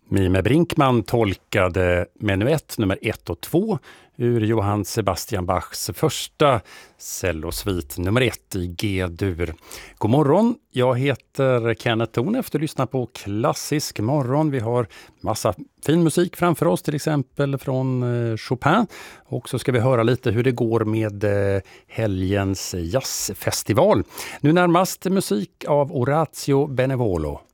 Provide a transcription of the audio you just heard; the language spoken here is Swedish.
Mime Brinkman tolkade menuett nummer 1 och 2 ur Johann Sebastian Bachs första cellosvit nummer 1 i G-dur. God morgon, jag heter Kenneth Thorn efter att lyssna på Klassisk morgon. Vi har massa fin musik framför oss, till exempel från Chopin. Och så ska vi höra lite hur det går med helgens jazzfestival. Nu närmast musik av Orazio Benevolo.